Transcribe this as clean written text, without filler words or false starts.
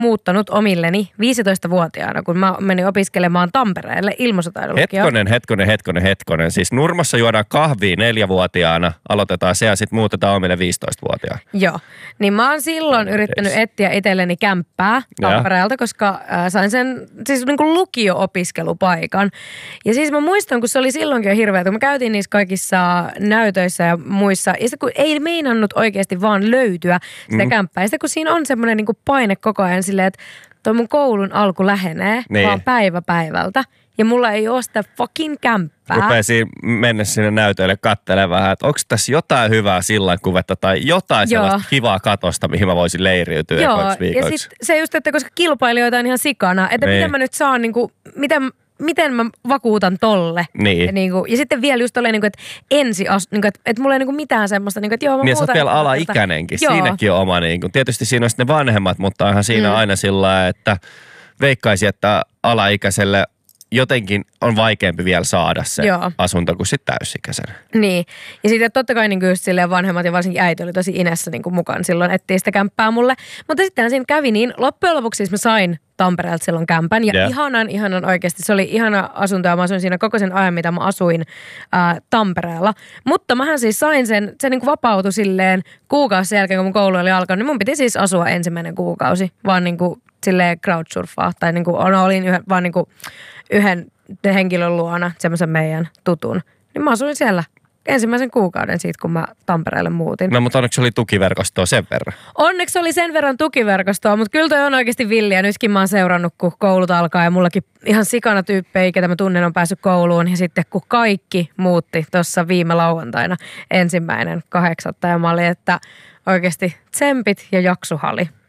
muuttanut omilleni 15-vuotiaana, kun mä menin opiskelemaan Tampereelle ilmaisutaidolukioon. Hetkonen. Siis Nurmossa juodaan kahvia 4-vuotiaana, aloitetaan se ja sitten muutetaan omille 15-vuotiaana. Joo, niin mä oon silloin yrittänyt etsiä itselleni kämppää Tampereelta, koska sain sen siis niin kuin lukio-opiskelupaikan. Ja siis mä muistan, kun se oli silloinkin jo hirveä, kun me käytiin niissä kaikissa näytöissä ja muissa, ja sitten kun ei meinannut oikeasti vaan löytyä sitä kämppää, ja sitten kun siinä on semmoinen niin kuin paine koko ajan silleen, että toi mun koulun alku lähenee vaan päivä päivältä, ja mulla ei ole sitä fucking kämppää. Rupesin mennä sinne näytöille katselemaan vähän, että onko tässä jotain hyvää sillankuvetta tai jotain sellaista kivaa katosta, mihin mä voisin leiriytyä ekoiksi viikoiksi. Ja sitten se just, että koska kilpailijoita on ihan sikana, että miten mä nyt saan, niin kuin, miten mä vakuutan tolle. Niin. Ja sitten vielä just tolleen, että että mulla ei mitään semmoista, että joo mä niin, sä oot vielä alaikäinenkin. Siinäkin on oma, tietysti siinä on sitten ne vanhemmat, mutta onhan siinä aina sillä, että veikkaisin, että alaikäiselle jotenkin on vaikeampi vielä saada se asunto kuin sitten täysikäisenä. Niin. Ja sitten totta kai just silleen vanhemmat ja varsinkin äiti oli tosi inessä mukaan silloin, ettei sitä kämppää mulle. Mutta sitten siinä kävi niin. Loppujen lopuksi siis mä sain Tampereelta silloin kämpän. Ja ihanan oikeasti. Se oli ihana asunto ja mä asuin siinä koko sen ajan, mitä mä asuin Tampereella. Mutta mähän siis sain se vapautui silleen kuukausi sen jälkeen, kun mun koulu oli alkanut. Niin mun piti siis asua ensimmäinen kuukausi. Vaan silleen crowdsurfaa. Tai olin vaan yhden henkilön luona, semmoisen meidän tutun. Niin mä asuin siellä ensimmäisen kuukauden siitä, kun mä Tampereelle muutin. No, mutta onneksi oli tukiverkostoa sen verran. Onneksi oli sen verran tukiverkostoa, mutta kyllä toi on oikeasti villiä. Nytkin mä oon seurannut, kun koulut alkaa ja mullakin ihan sikana tyyppejä, ketä mä tunnen, on päässyt kouluun. Ja sitten kun kaikki muutti tuossa viime lauantaina 1.8. ja mä olin, että oikeasti tsempit ja jaksuhali.